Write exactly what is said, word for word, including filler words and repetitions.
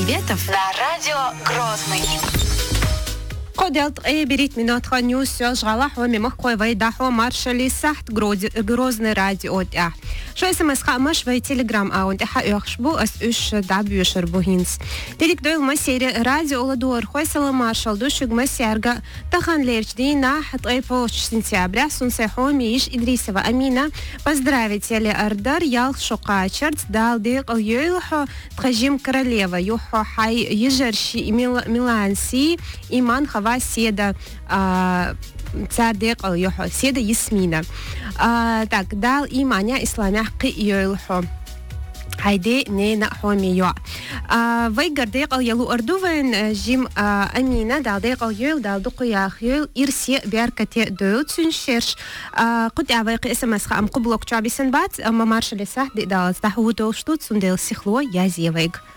приветов на радио Грозный. قدلت أي بريت منات خانيوس سوالش غلاح وممخوي ويدحو مارشالي سحت غروزن راديو تاع شو اسم اسخاء مش في تيليجرام أو انت حق يخشبو أس إيش دعبي يشربو هينس تلك دويل مسير راديو ولا دور خوي سلام مارشال دوشق مسيرجا تخن ليرج دينا حط أي فوش سنتيابر سنسيحو ميش إدريسة وأمينة поздравите ли Ардар ял шокачерц дал дек юлхо тхажим королева юхо хай ежерши миланси иман хава седа цар дек юхо седа ясмина так дал иманя исламя қи юлхо هيدي نينا حومي يو ويجر ديق يلو أردوين جيم أمينة دال ديق يول دال دقو ياخيول إرسي بياركتي دول تنشيرش قد أعويق اسم أسخاء أم قبلوك جابي سنبات أما مارشالي ساح دي دال استحوه دول شتوت سندل سيخلو يازيويق